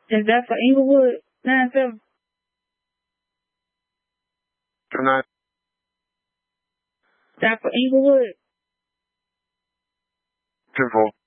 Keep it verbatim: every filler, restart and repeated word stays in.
Is that for Inglewood? nine seven? Nine. That for Inglewood? Ten four.